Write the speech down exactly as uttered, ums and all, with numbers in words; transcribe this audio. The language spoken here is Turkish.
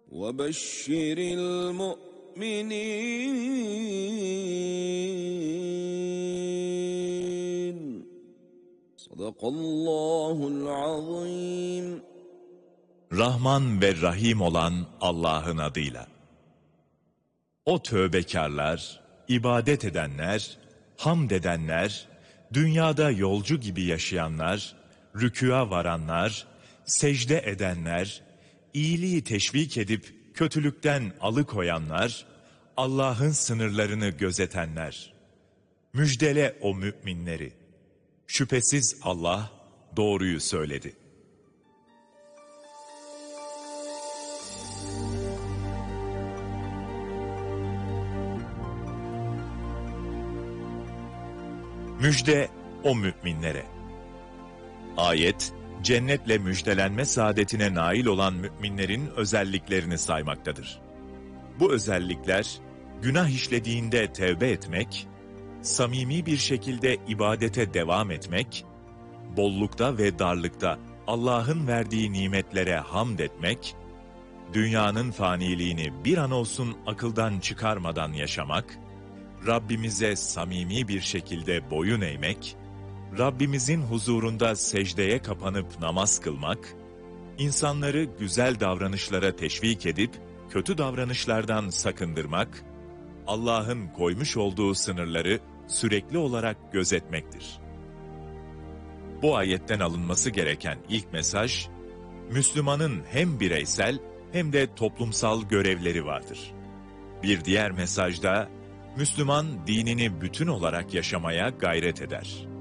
وَبَشِّرِ الْمُؤْمِنِينَ. Sadakallahul azim. Rahman ve Rahim olan Allah'ın adıyla. O tövbekarlar, ibadet edenler, hamd edenler, dünyada yolcu gibi yaşayanlar, rükûa varanlar, secde edenler, iyiliği teşvik edip kötülükten alıkoyanlar, Allah'ın sınırlarını gözetenler. Müjdele o müminleri. Şüphesiz Allah doğruyu söyledi. Müjde o müminlere. Ayet, cennetle müjdelenme saadetine nail olan müminlerin özelliklerini saymaktadır. Bu özellikler, günah işlediğinde tevbe etmek, samimi bir şekilde ibadete devam etmek, bollukta ve darlıkta Allah'ın verdiği nimetlere hamd etmek, dünyanın faniliğini bir an olsun akıldan çıkarmadan yaşamak, Rabbimize samimi bir şekilde boyun eğmek, Rabbimizin huzurunda secdeye kapanıp namaz kılmak, insanları güzel davranışlara teşvik edip kötü davranışlardan sakındırmak, Allah'ın koymuş olduğu sınırları sürekli olarak gözetmektir. Bu ayetten alınması gereken ilk mesaj, Müslümanın hem bireysel hem de toplumsal görevleri vardır. Bir diğer mesajda, Müslüman dinini bütün olarak yaşamaya gayret eder.